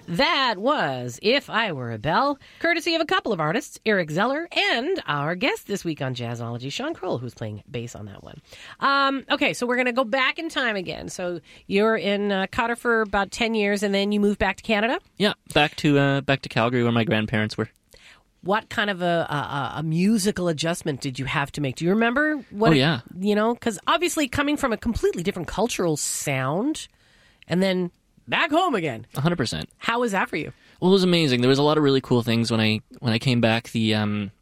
That was If I Were a Bell, courtesy of a couple of artists, Eric Zeller and our guest this week on Jazzology, Sean Kroll, who's playing bass on that one. Okay, so we're going to go back in time again. So you're in Qatar for about 10 years, and then you moved back to Canada? Yeah, back to Calgary where my grandparents were. What kind of a musical adjustment did you have to make? Do you remember what? Oh, yeah. Because obviously coming from a completely different cultural sound and then back home again. 100%. How was that for you? Well, it was amazing. There was a lot of really cool things when I came back. The